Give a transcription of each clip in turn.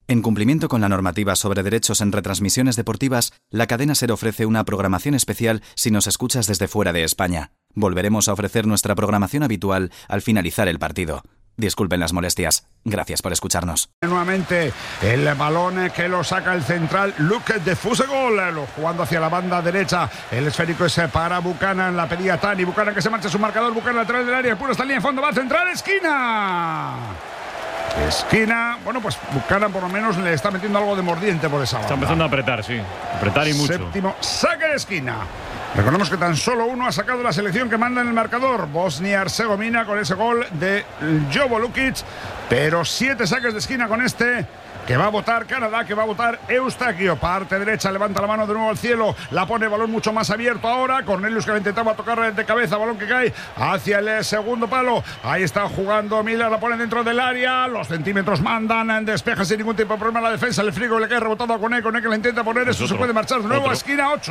En cumplimiento con la normativa sobre derechos en retransmisiones deportivas, la cadena SER ofrece una programación especial si nos escuchas desde fuera de España. Volveremos a ofrecer nuestra programación habitual al finalizar el partido. Disculpen las molestias. Gracias por escucharnos. Nuevamente el balón que lo saca el central Luke de Fusegol, jugando hacia la banda derecha. El esférico es para Buchanan, la pedía Tani. Buchanan que se marcha su marcador. Buchanan lateral del área, puro está en línea de fondo, va a central, esquina. Bueno, pues Buchanan por lo menos le está metiendo algo de mordiente por esa banda. Está empezando a apretar, sí. Apretar y mucho. Séptimo saque de esquina. Recordemos que tan solo uno ha sacado la selección que manda en el marcador, Bosnia-Herzegovina, con ese gol de Jovo Lukic, pero 7 saques de esquina con este que va a votar Canadá, que va a votar Eustaquio. Parte derecha, levanta la mano de nuevo al cielo, la pone el balón mucho más abierto ahora. Cornelius que la intentaba tocar de cabeza, balón que cae hacia el segundo palo. Ahí está jugando Miller, la pone dentro del área. Los centímetros mandan, despeja sin ningún tipo de problema la defensa. El frigo le cae rebotado a Koné que la intenta poner. Eso se puede marchar de nuevo a esquina 8.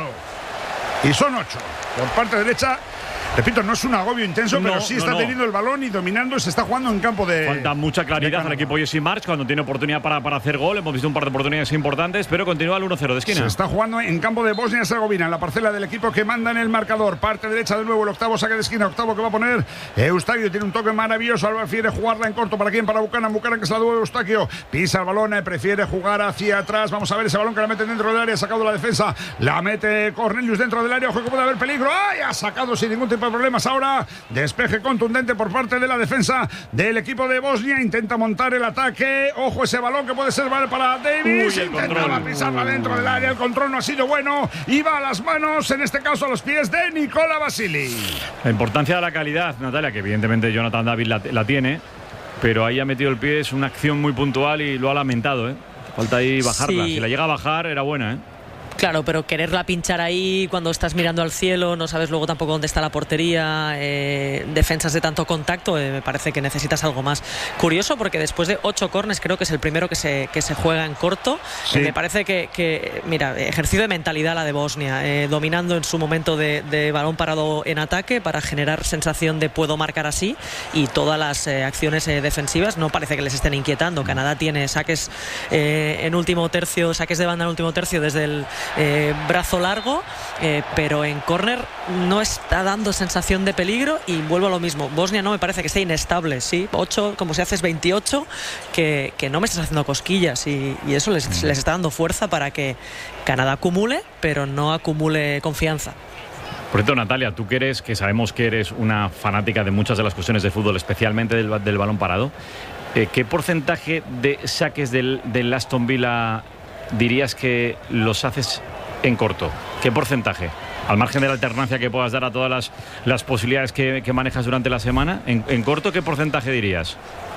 Y son 8. Por parte derecha, repito, no es un agobio intenso, pero sí está teniendo el balón y dominando. Se está jugando en campo de... Falta mucha claridad al equipo Jesse March cuando tiene oportunidad para hacer gol. Hemos visto un par de oportunidades importantes, pero continúa el 1-0 de esquina. Se está jugando en campo de Bosnia-Herzegovina, en la parcela del equipo que manda en el marcador. Parte derecha de nuevo, el octavo saque de esquina. Octavo que va a poner Eustaquio. Tiene un toque maravilloso. Prefiere jugarla en corto. ¿Para quién? Para Buchanan. Buchanan que se la devuelve Eustaquio. Pisa el balón, prefiere jugar hacia atrás. Vamos a ver ese balón que la mete dentro del área. Ha sacado la defensa. La mete Cornelius dentro del área. Ojo que puede haber peligro. ¡Ay! Ha sacado sin ningún tipo de problemas ahora. Despeje contundente por parte de la defensa del equipo de Bosnia. Intenta montar el ataque. Ojo ese balón que puede ser para Davis. Intentaba pisarla dentro del área. El control no ha sido bueno. Iba a las manos, en este caso a los pies de Nikola Vasili. La importancia de la calidad, Natalia, que evidentemente Jonathan David la tiene, pero ahí ha metido el pie. Es una acción muy puntual y lo ha lamentado, ¿eh? Falta ahí bajarla. Sí. Si la llega a bajar, era buena, ¿eh? Claro, pero quererla pinchar ahí cuando estás mirando al cielo, no sabes luego tampoco dónde está la portería, defensas de tanto contacto, me parece que necesitas algo más. Curioso porque después de 8 corners creo que es el primero que se juega en corto. Sí. Me parece que, mira, ejercicio de mentalidad la de Bosnia, dominando en su momento de balón parado en ataque para generar sensación de puedo marcar así, y todas las acciones defensivas no parece que les estén inquietando. Canadá tiene saques en último tercio, saques de banda en último tercio desde el brazo largo, pero en córner no está dando sensación de peligro. Y vuelvo a lo mismo, Bosnia no me parece que sea inestable, sí, 8 como si haces 28, que no me estás haciendo cosquillas, y eso les está dando fuerza para que Canadá acumule, pero no acumule confianza. Por cierto, Natalia, tú que sabemos que eres una fanática de muchas de las cuestiones de fútbol, especialmente del balón parado, ¿qué porcentaje de saques del Aston Villa dirías que los haces en corto? ¿Qué porcentaje? Al margen de la alternancia que puedas dar a todas las posibilidades que manejas durante la semana, en corto, ¿qué porcentaje dirías?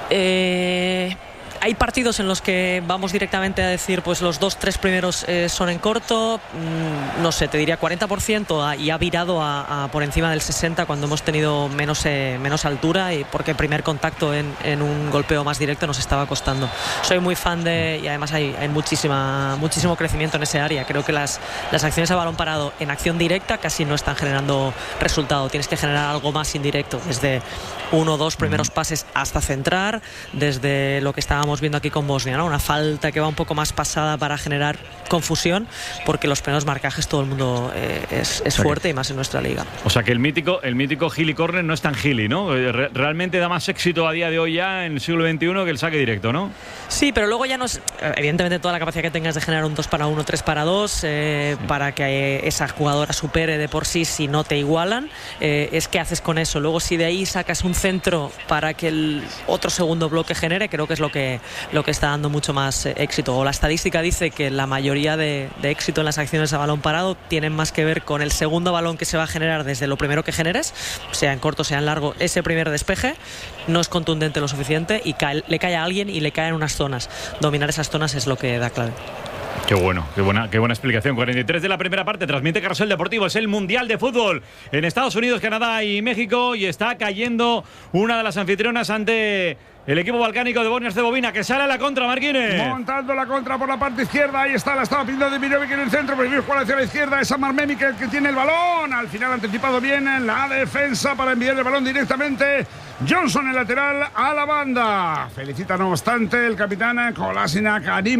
Hay partidos en los que vamos directamente a decir pues los 2-3 primeros son en corto, no sé, te diría 40%, y ha virado a por encima del 60% cuando hemos tenido menos altura, y porque el primer contacto en un golpeo más directo nos estaba costando. Soy muy fan y además hay muchísimo crecimiento en ese área. Creo que las acciones a balón parado en acción directa casi no están generando resultado. Tienes que generar algo más indirecto, desde 1 o 2 primeros pases hasta centrar, desde lo que estábamos viendo aquí con Bosnia, ¿no? Una falta que va un poco más pasada para generar confusión, porque los primeros marcajes todo el mundo es fuerte, y más en nuestra liga. O sea que el mítico Gili Corner no es tan Gili, ¿no? Realmente da más éxito a día de hoy ya en el siglo XXI que el saque directo, ¿no? Sí, pero luego ya no es, evidentemente, toda la capacidad que tengas de generar un 2-1, 3-2, para que esa jugadora supere de por sí si no te igualan, es que haces con eso. Luego si de ahí sacas un centro para que el otro segundo bloque genere, creo que es lo que está dando mucho más éxito. O la estadística dice que la mayoría de éxito en las acciones a balón parado tienen más que ver con el segundo balón que se va a generar desde lo primero que generes, sea en corto, sea en largo. Ese primer despeje no es contundente lo suficiente y le cae a alguien y le cae en unas zonas. Dominar esas zonas es lo que da clave. Qué bueno, qué buena explicación. 43 de la primera parte, transmite Carrusel Deportivo. Es el Mundial de Fútbol en Estados Unidos, Canadá y México, y está cayendo una de las anfitrionas ante el equipo balcánico de Bosnia-Herzegovina, que sale a la contra, Marquines. Montando la contra por la parte izquierda, ahí está, la estaba pidiendo Demirovic en el centro, prefiere jugar hacia la izquierda, es Amar Memik el que tiene el balón. Al final ha anticipado bien en la defensa para enviar el balón directamente Johnson, el lateral, a la banda. Felicita no obstante el capitán Kolasinac a